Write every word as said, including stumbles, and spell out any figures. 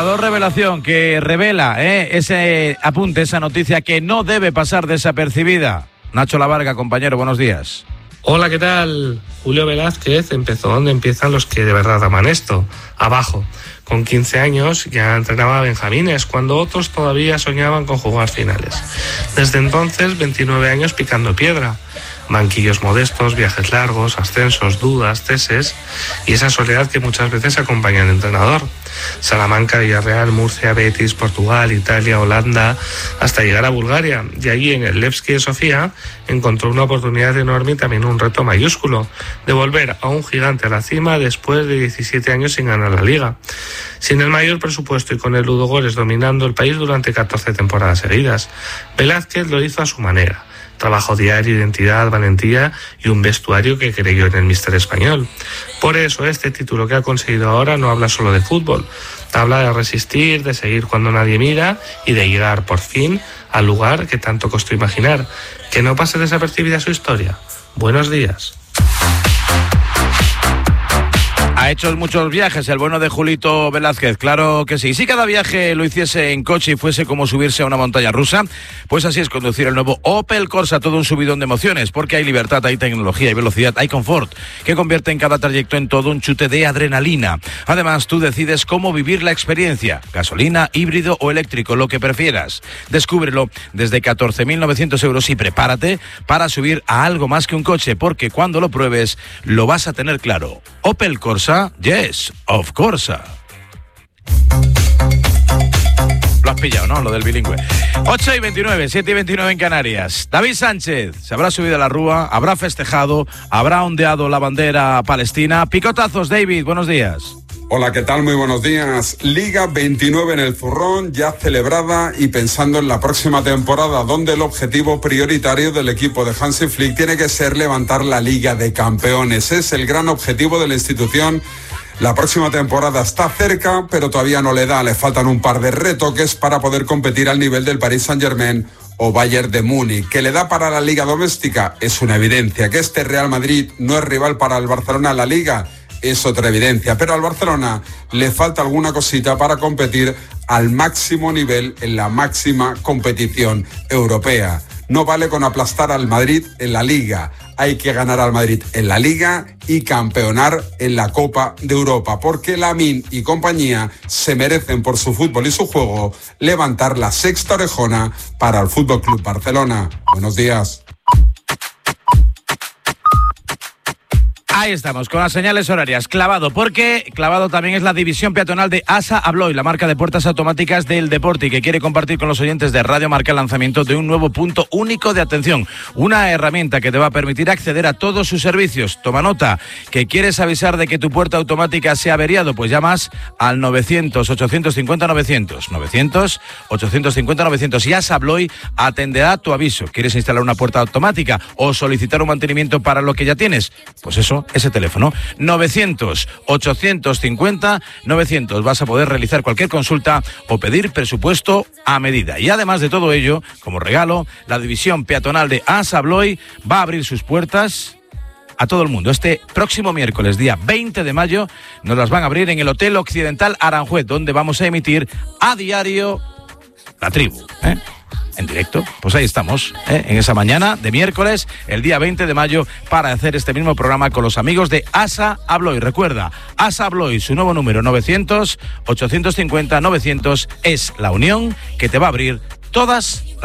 Jugador revelación que revela eh, ese apunte, esa noticia que no debe pasar desapercibida. Nacho Lavarga, compañero, buenos días. Hola, ¿qué tal? Julio Velázquez empezó donde empiezan los que de verdad aman esto, abajo. Con quince años ya entrenaba a benjamines, cuando otros todavía soñaban con jugar finales. Desde entonces, veintinueve años picando piedra. Banquillos modestos, viajes largos, ascensos, dudas, ceses y esa soledad que muchas veces acompaña al entrenador. Salamanca, Villarreal, Murcia, Betis, Portugal, Italia, Holanda, hasta llegar a Bulgaria. Y allí en el Levski de Sofía encontró una oportunidad enorme y también un reto mayúsculo, de volver a un gigante a la cima después de diecisiete años sin ganar la Liga. Sin el mayor presupuesto y con el Ludogorets dominando el país durante catorce temporadas seguidas, Velázquez lo hizo a su manera. Trabajo diario, identidad, valentía y un vestuario que creyó en el míster español. Por eso este título que ha conseguido ahora no habla solo de fútbol, habla de resistir, de seguir cuando nadie mira y de llegar por fin al lugar que tanto costó imaginar. Que no pase desapercibida su historia. Buenos días. Ha hecho muchos viajes el bueno de Julito Velázquez, claro que sí. Si cada viaje lo hiciese en coche y fuese como subirse a una montaña rusa, pues así es conducir el nuevo Opel Corsa, todo un subidón de emociones, porque hay libertad, hay tecnología, hay velocidad, hay confort, que convierte en cada trayecto en todo un chute de adrenalina. Además, tú decides cómo vivir la experiencia, gasolina, híbrido o eléctrico, lo que prefieras. Descúbrelo desde catorce mil novecientos euros y prepárate para subir a algo más que un coche, porque cuando lo pruebes lo vas a tener claro. Opel Corsa, yes, of course. Lo has pillado, ¿no? Lo del bilingüe. ocho y veintinueve, siete y veintinueve en Canarias. David Sánchez se habrá subido a la rúa, habrá festejado, habrá ondeado la bandera palestina. Picotazos, David, buenos días. Hola, ¿qué tal? Muy buenos días. Liga veintinueve en el zurrón, ya celebrada y pensando en la próxima temporada, donde el objetivo prioritario del equipo de Hansi Flick tiene que ser levantar la Liga de Campeones. Es el gran objetivo de la institución. La próxima temporada está cerca, pero todavía no le da. Le faltan un par de retoques para poder competir al nivel del Paris Saint-Germain o Bayern de Múnich. ¿Que le da para la Liga doméstica? Es una evidencia. Que este Real Madrid no es rival para el Barcelona en la Liga es otra evidencia, pero al Barcelona le falta alguna cosita para competir al máximo nivel en la máxima competición europea. No vale con aplastar al Madrid en la Liga, hay que ganar al Madrid en la Liga y campeonar en la Copa de Europa, porque Lamine y compañía se merecen por su fútbol y su juego levantar la sexta orejona para el Fútbol Club Barcelona. Buenos días. Ahí estamos, con las señales horarias. Clavado, porque clavado también es la división peatonal de ASA Abloy, la marca de puertas automáticas del deporte, y que quiere compartir con los oyentes de Radio Marca el lanzamiento de un nuevo punto único de atención. Una herramienta que te va a permitir acceder a todos sus servicios. Toma nota, que quieres avisar de que tu puerta automática se ha averiado, pues llamas al novecientos, ochocientos cincuenta, novecientos. novecientos, ochocientos cincuenta, novecientos. Y ASA Abloy atenderá tu aviso. ¿Quieres instalar una puerta automática o solicitar un mantenimiento para lo que ya tienes? Pues eso, ese teléfono, novecientos, ochocientos cincuenta, novecientos. Vas a poder realizar cualquier consulta o pedir presupuesto a medida. Y además de todo ello, como regalo, la división peatonal de ASA Abloy va a abrir sus puertas a todo el mundo. Este próximo miércoles, día veinte de mayo, nos las van a abrir en el Hotel Occidental Aranjuez, donde vamos a emitir a diario La Tribu, ¿eh? En directo, pues ahí estamos, ¿eh? En esa mañana de miércoles, el día veinte de mayo, para hacer este mismo programa con los amigos de ASA Abloy. Recuerda, ASA Abloy, su nuevo número, novecientos, ochocientos cincuenta, novecientos, es la unión que te va a abrir todas las